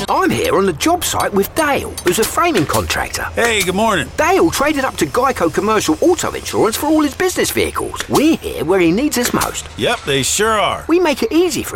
I'm here on the job site with Dale, who's a framing contractor. Hey, good morning. Dale traded up to Geico Commercial Auto Insurance for all his business vehicles. We're here where he needs us most. Yep, they sure are. We make it easy for